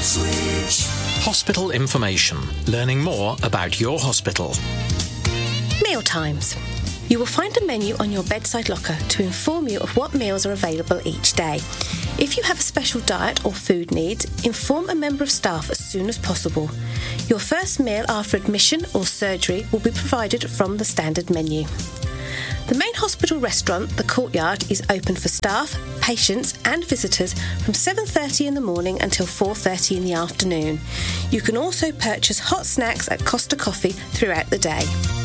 Hospital information. Learning more about your hospital. Meal times. You will find a menu on your bedside locker to inform you of what meals are available each day. If you have a special diet or food needs, inform a member of staff as soon as possible. Your first meal after admission or surgery will be provided from the standard menu. The main hospital restaurant, The Courtyard, is open for staff, patients and visitors from 7:30 in the morning until 4:30 in the afternoon. You can also purchase hot snacks at Costa Coffee throughout the day.